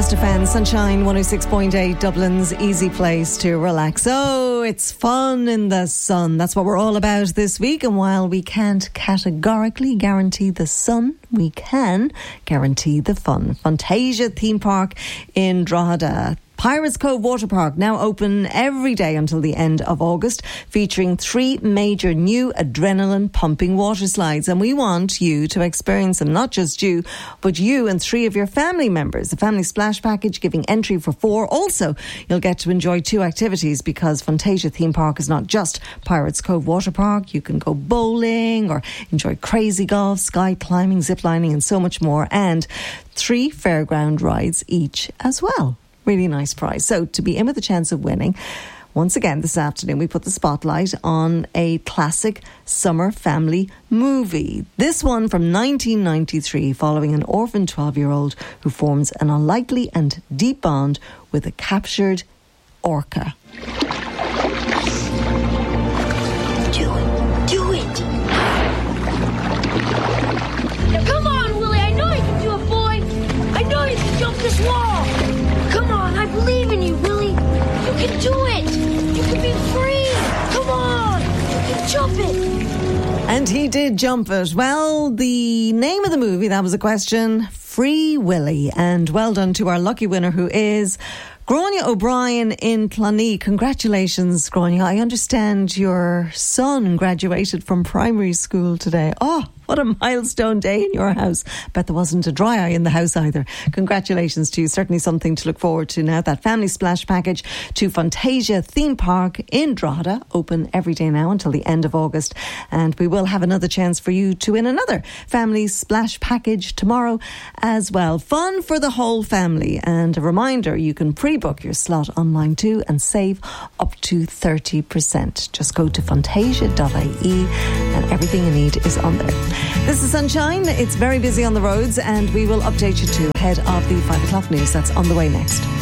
Best Defence, Sunshine 106.8, Dublin's easy place to relax. Oh, it's fun in the sun. That's what we're all about this week. And while we can't categorically guarantee the sun, we can guarantee the fun. Fantasia Theme Park in Drogheda. Pirates Cove Water Park now open every day until the end of August, featuring 3 major new adrenaline pumping water slides. And we want you to experience them, not just you, but you and 3 of your family members. The family splash package giving entry for 4. Also, you'll get to enjoy 2 activities because Fantasia Theme Park is not just Pirates Cove Water Park. You can go bowling or enjoy crazy golf, sky climbing, zip lining and so much more. And 3 fairground rides each as well. Really nice prize. So to be in with a chance of winning, once again this afternoon we put the spotlight on a classic summer family movie. This one from 1993, following an orphan 12-year-old who forms an unlikely and deep bond with a captured orca. Do it! Come on, Willie! I know you can do it, boy! I know you can jump this wall! Come on, I believe in you, Willie. You can do it. You can be free. Come on, you can jump it. And he did jump it. Well, the name of the movie, that was a question, Free Willy. And well done to our lucky winner, who is Grania O'Brien in Clonee. Congratulations, Grania. I understand your son graduated from primary school today. Oh, what a milestone day in your house. Bet there wasn't a dry eye in the house either. Congratulations to you. Certainly something to look forward to now. That family splash package to Fantasia Theme Park in Drogheda, open every day now until the end of August. And we will have another chance for you to win another family splash package tomorrow as well. Fun for the whole family. And a reminder, you can pre-book your slot online too and save up to 30%. Just go to fantasia.ie and everything you need is on there. This is Sunshine. It's very busy on the roads and we will update you too ahead of the 5 o'clock news. That's on the way next.